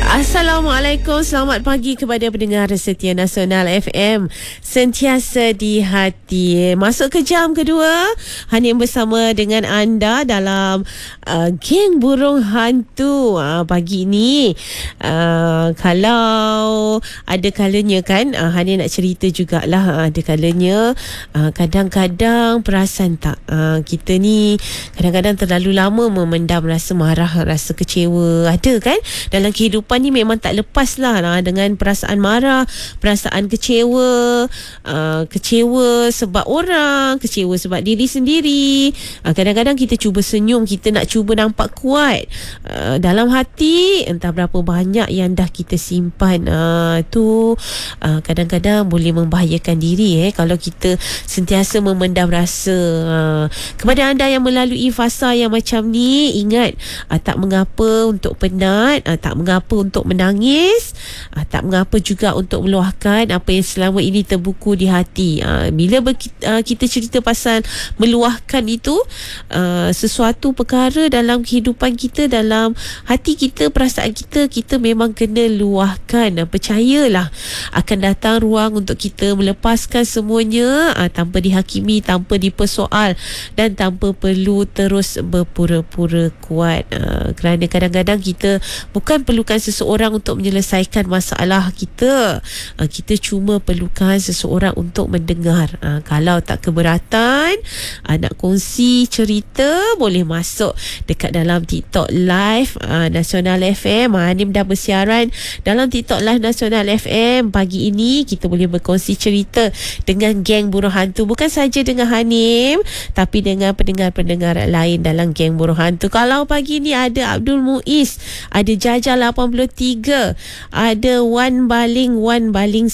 Assalamualaikum, selamat pagi kepada pendengar setia Nasional FM, sentiasa di hati. Masuk ke jam kedua, Hanim bersama dengan anda dalam geng burung hantu. Pagi ni kalau ada kalanya kan, Hanim nak cerita jugalah, ada kalanya kadang-kadang perasan tak, kita ni kadang-kadang terlalu lama memendam rasa marah, rasa kecewa. Ada kan dalam kehidupan ni, memang tak lepas lah dengan perasaan marah, perasaan kecewa, kecewa sebab orang, kecewa sebab diri sendiri. Kadang-kadang kita cuba senyum, kita nak cuba nampak kuat, dalam hati entah berapa banyak yang dah kita simpan. Tu kadang-kadang boleh membahayakan diri kalau kita sentiasa memendam rasa. Kepada anda yang melalui fasa yang macam ni, ingat, tak mengapa untuk penat, tak mengapa untuk menangis, tak mengapa juga untuk meluahkan apa yang selama ini terbuku di hati. Bila kita cerita pasal meluahkan itu, sesuatu perkara dalam kehidupan kita, dalam hati kita, perasaan kita, kita memang kena luahkan. Percayalah, akan datang ruang untuk kita melepaskan semuanya, tanpa dihakimi, tanpa dipersoal, dan tanpa perlu terus berpura-pura kuat. Kerana kadang-kadang kita bukan perlukan seseorang untuk menyelesaikan masalah kita, kita cuma perlukan seseorang untuk mendengar. Kalau tak keberatan, nak kongsi cerita, boleh masuk dekat dalam TikTok Live Nasional FM. Hanim dah bersiaran dalam TikTok Live Nasional FM. Pagi ini kita boleh berkongsi cerita dengan geng burung hantu, bukan saja dengan Hanim, tapi dengan pendengar-pendengar lain dalam geng burung hantu. Kalau pagi ni ada Abdul Muiz, ada Jaja 83, ada Wan Baling 1,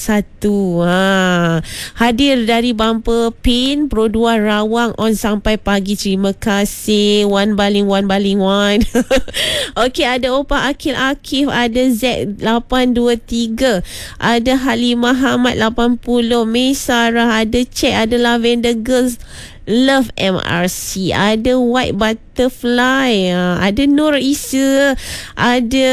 hadir dari Bumper Pin Pro 2 Rawang on sampai pagi. Terima kasih Wan Baling 1. Okey, ada Opa Akil Akif, ada Z823, ada Halimah Hamad 80, May Sarah, ada Cek, ada Lavender Girls Love MRC, ada White Butterfly, ada Nur Isa, ada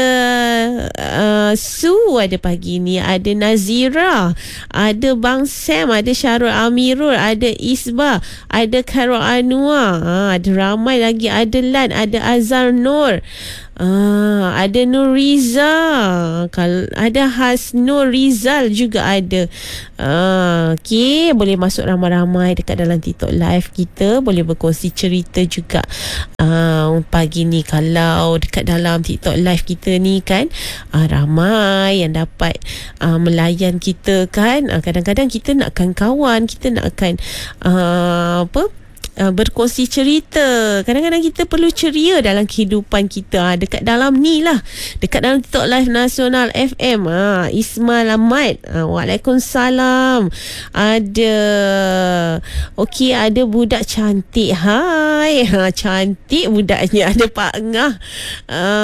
Su, ada pagi ni, ada Nazira, ada Bang Sam, ada Syarul Amirul, ada Isbah, ada Karol Anwar, ada ramai lagi, ada Lan, ada Azhar Nur, ada Nur Riza, ada Hasnur Rizal juga ada. Okey, boleh masuk ramai-ramai dekat dalam TikTok Live kita, boleh berkongsi cerita juga. Pagi ni kalau dekat dalam TikTok Live kita ni kan, ramai yang dapat melayan kita kan. Kadang-kadang kita nakkan kawan, kita nakkan berkongsi cerita. Kadang-kadang kita perlu ceria dalam kehidupan kita. Dekat dalam ni lah, dekat dalam TikTok Live Nasional FM. Ismail Ahmad, Waalaikumsalam. Ada okey, ada budak cantik. Hai, cantik budaknya. Ada Pak Ngah,